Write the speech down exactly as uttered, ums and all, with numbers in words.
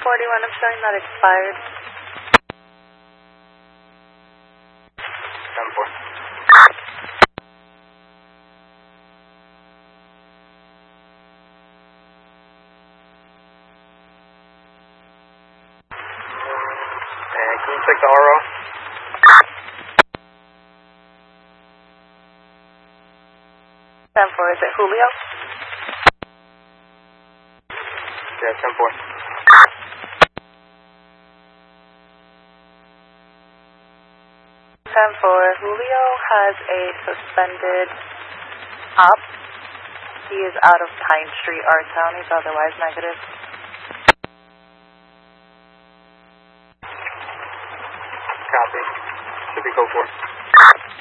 forty-one, I'm showing that expired. ten four. And can you check the R O? ten four, is it Julio? Yeah, ten four. ten four, Julio has a suspended op. He is out of Pine Street, our town. He's otherwise negative. Copy. Should be go for it.